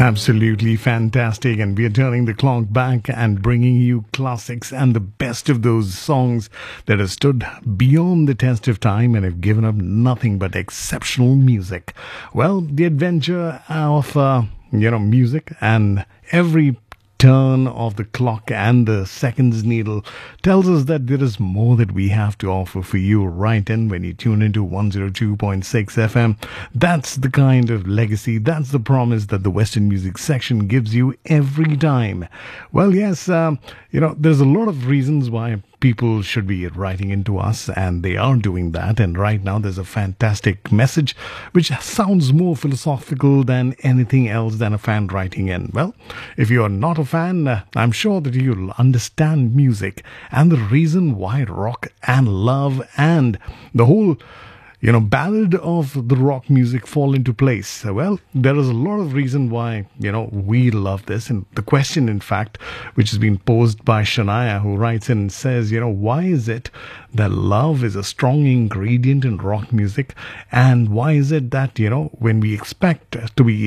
Absolutely fantastic. And we are turning the clock back and bringing you classics and the best of those songs that have stood beyond the test of time and have given up nothing but exceptional music. Well, the adventure of, music and every turn of the clock and the seconds needle tells us that there is more that we have to offer for you right in when you tune into 102.6 FM. That's the kind of legacy, that's the promise that the Western music section gives you every time. Well, yes, there's a lot of reasons why people should be writing into us, and they are doing that. And right now there's a fantastic message which sounds more philosophical than anything else than a fan writing in. Well, if you are not a fan, I'm sure that you'll understand music and the reason why rock and love and the whole ballad of the rock music fall into place. Well, there is a lot of reason why, we love this. And the question, in fact, which has been posed by Shania, who writes in and says, why is it that love is a strong ingredient in rock music? And why is it that, when we expect to be,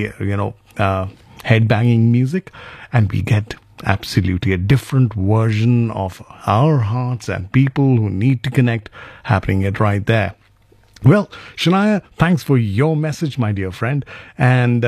headbanging music and we get absolutely a different version of our hearts and people who need to connect happening it right there? Well, Shania, thanks for your message, my dear friend. And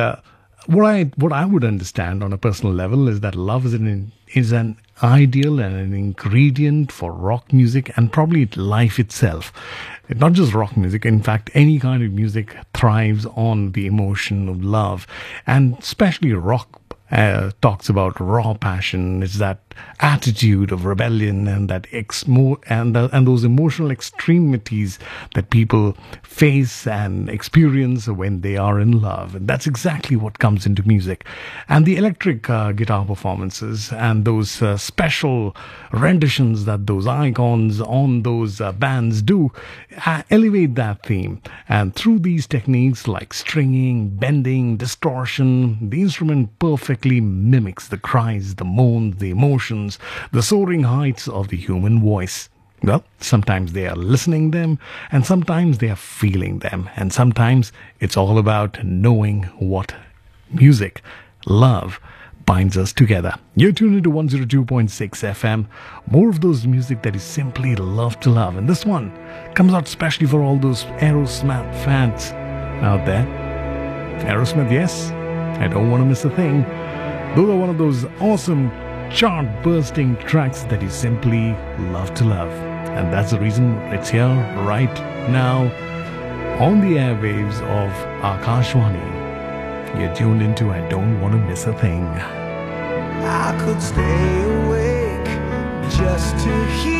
what I would understand on a personal level is that love is an ideal and an ingredient for rock music and probably life itself. Not just rock music, in fact, any kind of music thrives on the emotion of love. And especially rock talks about raw passion. It's that attitude of rebellion and that and those emotional extremities that people face and experience when they are in love. And that's exactly what comes into music. And the electric guitar performances and those special renditions that those icons on those bands do elevate that theme. And through these techniques like stringing, bending, distortion, the instrument perfectly mimics the cries, the moans, the emotions, the soaring heights of the human voice. Well, sometimes they are listening them, and sometimes they are feeling them, and sometimes it's all about knowing what music, love, binds us together. You're tuned into 102.6 FM. More of those music that is simply love to love. And this one comes out especially for all those Aerosmith fans out there. Aerosmith, yes, I don't want to miss a thing. Those are one of those awesome chart-bursting tracks that you simply love to love. And that's the reason it's here right now on the airwaves of Akashwani. You're tuned into I Don't Want to Miss a Thing. I could stay awake just to hear